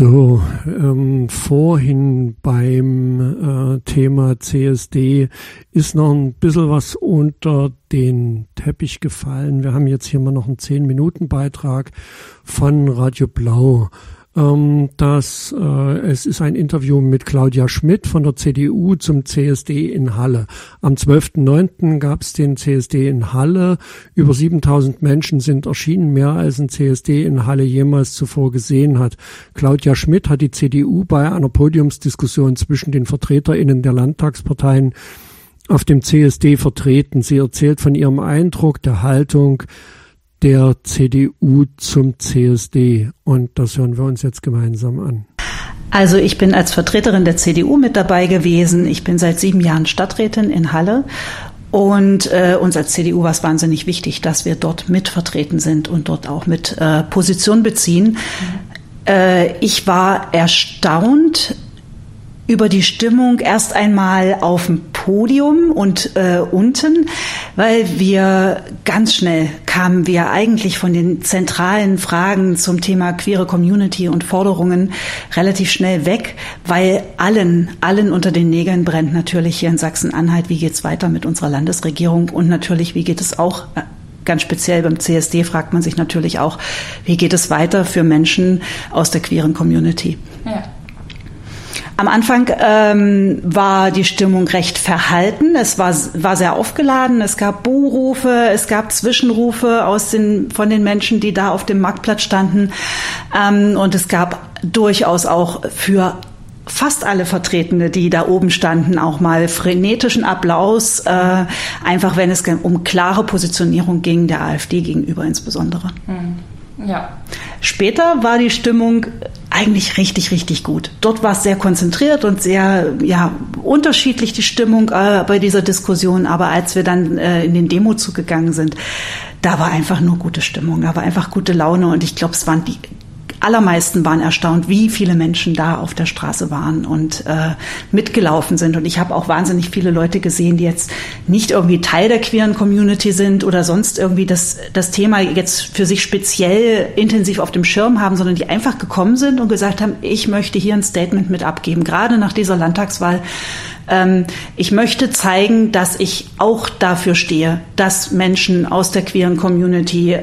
So, vorhin beim Thema CSD ist noch ein bisschen was unter den Teppich gefallen. Wir haben jetzt hier mal noch einen 10-Minuten-Beitrag von Radio Blau. Es ist ein Interview mit Claudia Schmidt von der CDU zum CSD in Halle. Am 12.09. gab es den CSD in Halle. Über 7.000 Menschen sind erschienen, mehr als ein CSD in Halle jemals zuvor gesehen hat. Claudia Schmidt hat die CDU bei einer Podiumsdiskussion zwischen den VertreterInnen der Landtagsparteien auf dem CSD vertreten. Sie erzählt von ihrem Eindruck, der Haltung der CDU zum CSD. Und das hören wir uns jetzt gemeinsam an. Also ich bin als Vertreterin der CDU mit dabei gewesen. Ich bin seit 7 Jahren Stadträtin in Halle. Und uns als CDU war es wahnsinnig wichtig, dass wir dort mit vertreten sind und dort auch mit Position beziehen. Ich war erstaunt über die Stimmung erst einmal auf dem Podium und unten, weil wir ganz schnell kamen wir eigentlich von den zentralen Fragen zum Thema queere Community und Forderungen relativ schnell weg, weil allen unter den Nägeln brennt natürlich hier in Sachsen-Anhalt, wie geht's weiter mit unserer Landesregierung und natürlich, wie geht es auch ganz speziell beim CSD fragt man sich natürlich auch, wie geht es weiter für Menschen aus der queeren Community. Ja. Am Anfang war die Stimmung recht verhalten. Es war sehr aufgeladen. Es gab Buhrufe, es gab Zwischenrufe von den Menschen, die da auf dem Marktplatz standen. Und es gab durchaus auch für fast alle Vertretene, die da oben standen, auch mal frenetischen Applaus, einfach wenn es um klare Positionierung ging, der AfD gegenüber insbesondere. Ja. Später war die Stimmung eigentlich richtig, richtig gut. Dort war es sehr konzentriert und sehr unterschiedlich die Stimmung bei dieser Diskussion. Aber als wir dann in den Demozug gegangen sind, da war einfach nur gute Stimmung, da war einfach gute Laune. Und ich glaube, die allermeisten waren erstaunt, wie viele Menschen da auf der Straße waren und mitgelaufen sind. Und ich habe auch wahnsinnig viele Leute gesehen, die jetzt nicht irgendwie Teil der queeren Community sind oder sonst irgendwie das Thema jetzt für sich speziell intensiv auf dem Schirm haben, sondern die einfach gekommen sind und gesagt haben, ich möchte hier ein Statement mit abgeben, gerade nach dieser Landtagswahl. Ich möchte zeigen, dass ich auch dafür stehe, dass Menschen aus der queeren Community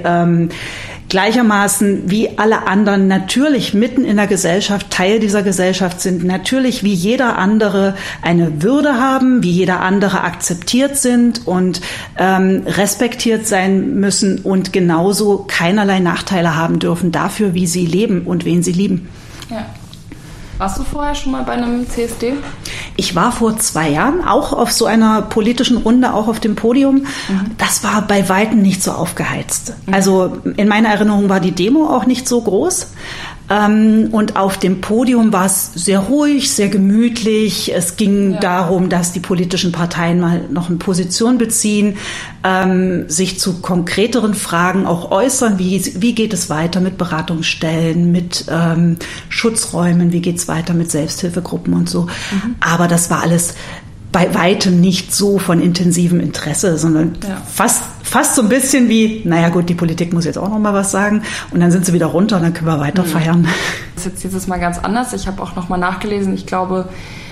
gleichermaßen wie alle anderen natürlich mitten in der Gesellschaft, Teil dieser Gesellschaft sind, natürlich wie jeder andere eine Würde haben, wie jeder andere akzeptiert sind und respektiert sein müssen und genauso keinerlei Nachteile haben dürfen dafür, wie sie leben und wen sie lieben. Ja. Warst du vorher schon mal bei einem CSD? Ich war vor 2 Jahren auch auf so einer politischen Runde, auch auf dem Podium. Das war bei Weitem nicht so aufgeheizt. Also in meiner Erinnerung war die Demo auch nicht so groß. Und auf dem Podium war es sehr ruhig, sehr gemütlich. Es ging darum, dass die politischen Parteien mal noch eine Position beziehen, sich zu konkreteren Fragen auch äußern. Wie geht es weiter mit Beratungsstellen, mit Schutzräumen? Wie geht es weiter mit Selbsthilfegruppen und so? Aber das war alles bei weitem nicht so von intensivem Interesse, sondern fast so ein bisschen wie, naja gut, die Politik muss jetzt auch noch mal was sagen und dann sind sie wieder runter und dann können wir weiter feiern. Das ist jetzt dieses Mal ganz anders. Ich habe auch noch mal nachgelesen, ich glaube,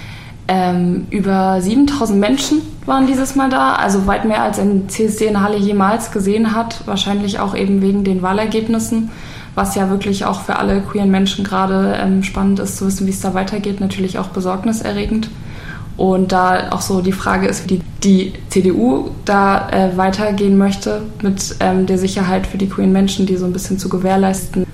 über 7.000 Menschen waren dieses Mal da, also weit mehr als ein CSD in Halle jemals gesehen hat, wahrscheinlich auch eben wegen den Wahlergebnissen, was ja wirklich auch für alle queeren Menschen gerade spannend ist, zu wissen, wie es da weitergeht, natürlich auch besorgniserregend. Und da auch so die Frage ist, wie die CDU da weitergehen möchte mit der Sicherheit für die queeren Menschen, die so ein bisschen zu gewährleisten.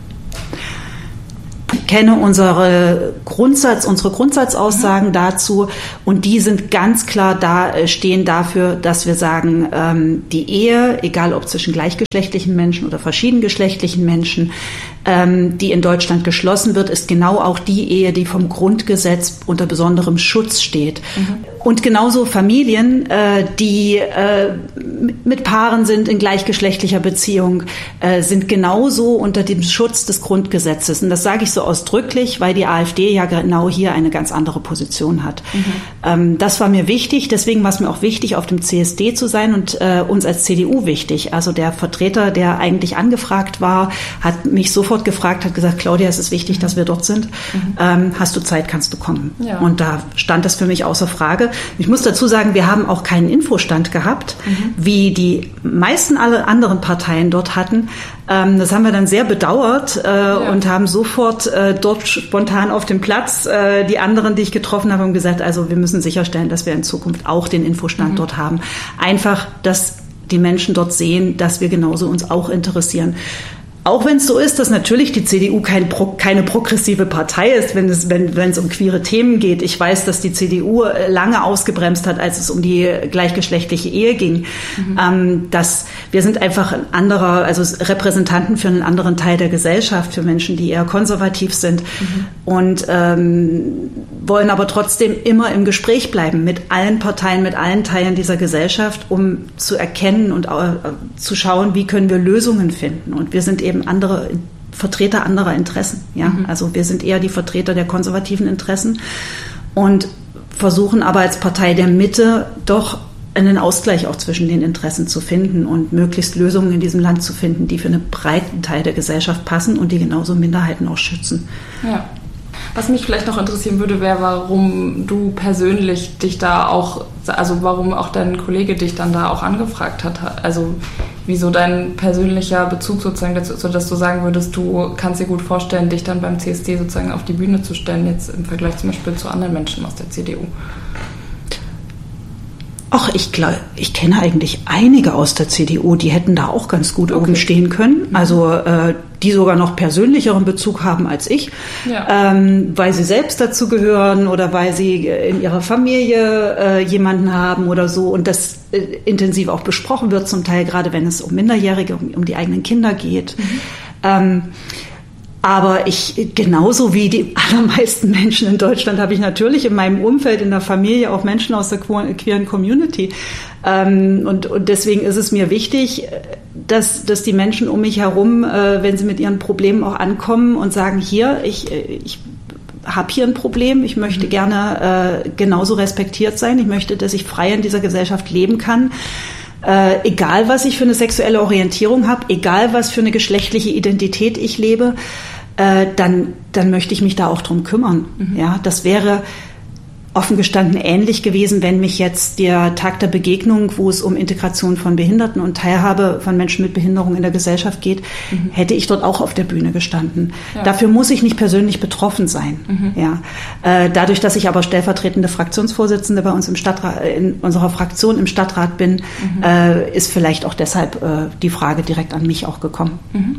Ich kenne unsere Grundsatzaussagen dazu und die sind ganz klar stehen dafür, dass wir sagen, die Ehe, egal ob zwischen gleichgeschlechtlichen Menschen oder verschiedengeschlechtlichen Menschen, die in Deutschland geschlossen wird, ist genau auch die Ehe, die vom Grundgesetz unter besonderem Schutz steht. Und genauso Familien, die mit Paaren sind in gleichgeschlechtlicher Beziehung, sind genauso unter dem Schutz des Grundgesetzes. Und das sage ich so ausdrücklich, weil die AfD ja genau hier eine ganz andere Position hat. Das war mir wichtig, deswegen war es mir auch wichtig, auf dem CSD zu sein und uns als CDU wichtig. Also der Vertreter, der eigentlich angefragt war, hat mich sofort sofort gefragt, hat gesagt, Claudia, es ist wichtig, dass wir dort sind. Hast du Zeit, kannst du kommen? Ja. Und da stand das für mich außer Frage. Ich muss dazu sagen, wir haben auch keinen Infostand gehabt, wie die meisten alle anderen Parteien dort hatten. Das haben wir dann sehr bedauert und haben sofort dort spontan auf dem Platz die anderen, die ich getroffen habe, haben gesagt, also wir müssen sicherstellen, dass wir in Zukunft auch den Infostand dort haben. Einfach, dass die Menschen dort sehen, dass wir genauso uns auch interessieren. Auch wenn es so ist, dass natürlich die CDU keine progressive Partei ist, wenn es um queere Themen geht. Ich weiß, dass die CDU lange ausgebremst hat, als es um die gleichgeschlechtliche Ehe ging. Dass wir sind einfach Repräsentanten für einen anderen Teil der Gesellschaft, für Menschen, die eher konservativ sind und wollen aber trotzdem immer im Gespräch bleiben mit allen Parteien, mit allen Teilen dieser Gesellschaft, um zu erkennen und zu schauen, wie können wir Lösungen finden. Und wir sind eben Vertreter anderer Interessen. Ja? Also wir sind eher die Vertreter der konservativen Interessen und versuchen aber als Partei der Mitte doch einen Ausgleich auch zwischen den Interessen zu finden und möglichst Lösungen in diesem Land zu finden, die für einen breiten Teil der Gesellschaft passen und die genauso Minderheiten auch schützen. Ja. Was mich vielleicht noch interessieren würde, wäre, warum du persönlich dich da auch, also warum auch dein Kollege dich dann da auch angefragt hat. Also wieso dein persönlicher Bezug sozusagen dazu, sodass du sagen würdest, du kannst dir gut vorstellen, dich dann beim CSD sozusagen auf die Bühne zu stellen, jetzt im Vergleich zum Beispiel zu anderen Menschen aus der CDU. Ach, ich kenne eigentlich einige aus der CDU, die hätten da auch ganz gut oben stehen können. Also die sogar noch persönlicheren Bezug haben als ich, weil sie selbst dazu gehören oder weil sie in ihrer Familie jemanden haben oder so und das intensiv auch besprochen wird zum Teil, gerade wenn es um Minderjährige, um die eigenen Kinder geht. Aber genauso wie die allermeisten Menschen in Deutschland, habe ich natürlich in meinem Umfeld, in der Familie auch Menschen aus der queeren Community. Und deswegen ist es mir wichtig, dass die Menschen um mich herum, wenn sie mit ihren Problemen auch ankommen und sagen, hier, ich habe hier ein Problem, ich möchte gerne genauso respektiert sein, ich möchte, dass ich frei in dieser Gesellschaft leben kann. Egal, was ich für eine sexuelle Orientierung habe, egal, was für eine geschlechtliche Identität ich lebe, dann möchte ich mich da auch drum kümmern. Ja, das wäre offen gestanden ähnlich gewesen, wenn mich jetzt der Tag der Begegnung, wo es um Integration von Behinderten und Teilhabe von Menschen mit Behinderung in der Gesellschaft geht, hätte ich dort auch auf der Bühne gestanden. Ja. Dafür muss ich nicht persönlich betroffen sein. Ja. Dadurch, dass ich aber stellvertretende Fraktionsvorsitzende bei uns im Stadtrat, in unserer Fraktion im Stadtrat bin, ist vielleicht auch deshalb die Frage direkt an mich auch gekommen.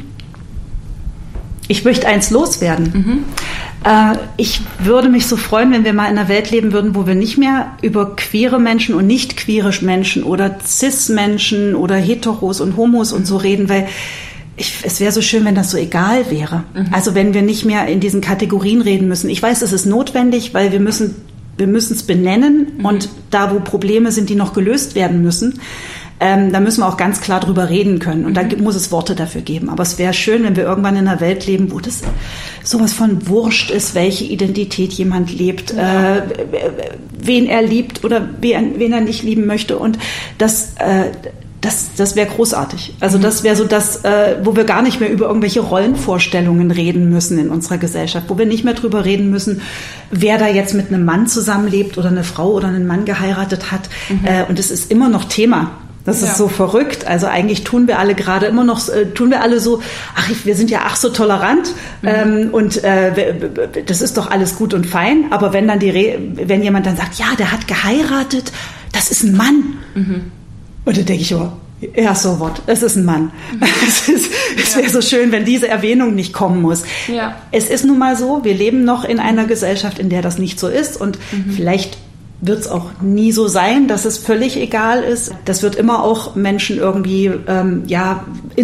Ich möchte eins loswerden. Ich würde mich so freuen, wenn wir mal in einer Welt leben würden, wo wir nicht mehr über queere Menschen und nicht queere Menschen oder Cis-Menschen oder Heteros und Homos und so reden, weil es wäre so schön, wenn das so egal wäre. Also wenn wir nicht mehr in diesen Kategorien reden müssen. Ich weiß, es ist notwendig, weil wir müssen es benennen und da, wo Probleme sind, die noch gelöst werden müssen, da müssen wir auch ganz klar drüber reden können. Und da muss es Worte dafür geben. Aber es wäre schön, wenn wir irgendwann in einer Welt leben, wo das sowas von wurscht ist, welche Identität jemand lebt, wen er liebt oder wen er nicht lieben möchte. Und das wäre großartig. Also das wäre so das, wo wir gar nicht mehr über irgendwelche Rollenvorstellungen reden müssen in unserer Gesellschaft, wo wir nicht mehr drüber reden müssen, wer da jetzt mit einem Mann zusammenlebt oder eine Frau oder einen Mann geheiratet hat. Und es ist immer noch Thema. Das ist so verrückt. Also eigentlich tun wir alle gerade immer noch, so, wir sind ja so tolerant und das ist doch alles gut und fein. Aber wenn jemand dann sagt, ja, der hat geheiratet, das ist ein Mann. Und dann denke ich, ja, so what, es ist ein Mann. Es wäre so schön, wenn diese Erwähnung nicht kommen muss. Ja. Es ist nun mal so, wir leben noch in einer Gesellschaft, in der das nicht so ist und vielleicht wird es auch nie so sein, dass es völlig egal ist. Das wird immer auch Menschen irgendwie